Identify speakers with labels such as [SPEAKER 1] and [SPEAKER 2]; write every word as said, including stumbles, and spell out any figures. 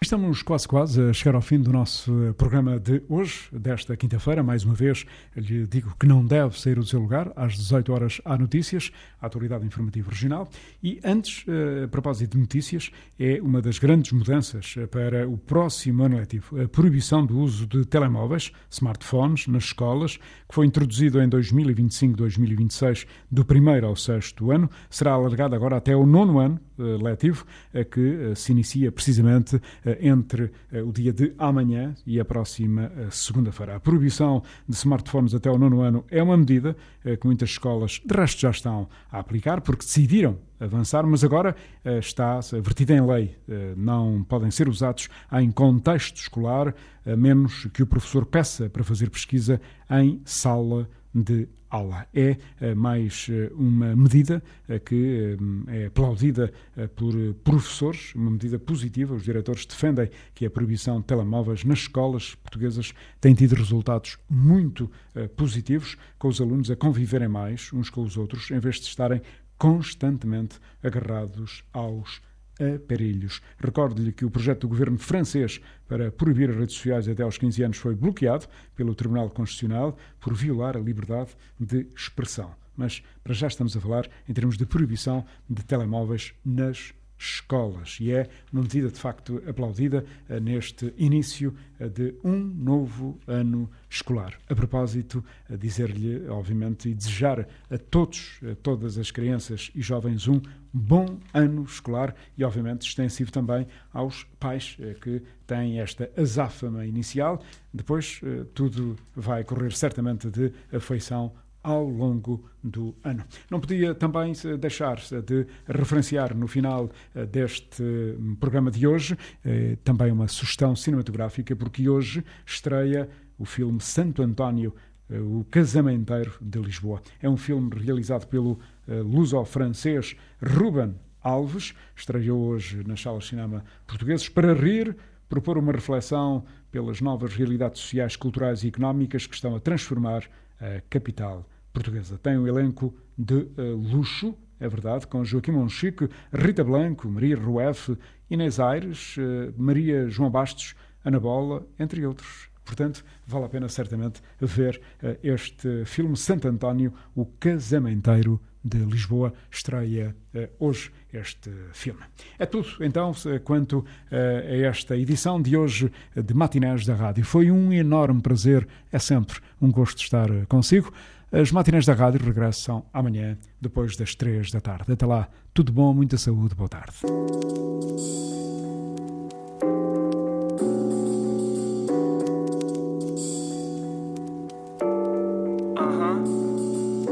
[SPEAKER 1] Estamos quase quase a chegar ao fim do nosso programa de hoje, desta quinta-feira. Mais uma vez lhe digo que não deve sair do seu lugar. Às dezoito horas há notícias, a Atualidade Informativa Regional. E antes, a propósito de notícias, é uma das grandes mudanças para o próximo ano letivo. A proibição do uso de telemóveis, smartphones, nas escolas, que foi introduzido em dois mil e vinte e cinco, dois mil e vinte e seis, do primeiro ao sexto ano, será alargada agora até o nono ano letivo, que se inicia precisamente entre o dia de amanhã e a próxima segunda-feira. A proibição de smartphones até o nono ano é uma medida que muitas escolas, de resto, já estão a aplicar, porque decidiram avançar, mas agora está vertida em lei. Não podem ser usados em contexto escolar, a menos que o professor peça para fazer pesquisa em sala de aula. É mais uma medida que é aplaudida por professores, uma medida positiva. Os diretores defendem que a proibição de telemóveis nas escolas portuguesas tem tido resultados muito positivos, com os alunos a conviverem mais uns com os outros, em vez de estarem constantemente agarrados aos aparelhos. Recordo-lhe que o projeto do governo francês para proibir as redes sociais até aos quinze anos foi bloqueado pelo Tribunal Constitucional por violar a liberdade de expressão. Mas para já estamos a falar em termos de proibição de telemóveis nas escolas. E é uma medida de facto aplaudida uh, neste início uh, de um novo ano escolar. A propósito, uh, dizer-lhe, obviamente, e desejar a todos, a todas as crianças e jovens, um bom ano escolar e, obviamente, extensivo também aos pais uh, que têm esta azáfama inicial. Depois, uh, tudo vai correr certamente de afeição ao longo do ano. Não podia também deixar de referenciar no final deste programa de hoje também uma sugestão cinematográfica, porque hoje estreia o filme Santo António, o Casamenteiro de Lisboa. É um filme realizado pelo luso-francês Ruben Alves, estreou hoje nas salas de cinema portugueses para rir, propor uma reflexão pelas novas realidades sociais, culturais e económicas que estão a transformar a capital portuguesa. Tem um elenco de uh, luxo, é verdade, com Joaquim Monchique, Rita Blanco, Maria Rueff, Inês Aires, uh, Maria João Bastos, Ana Bola, entre outros. Portanto, vale a pena certamente ver uh, este filme Santo António, o Casamenteiro de Lisboa. Estreia uh, hoje este filme. É tudo, então, quanto uh, a esta edição de hoje de Matinés da Rádio. Foi um enorme prazer, é sempre um gosto estar uh, consigo. As matinés da rádio regressam amanhã, depois das três da tarde. Até lá, tudo bom, muita saúde, boa tarde.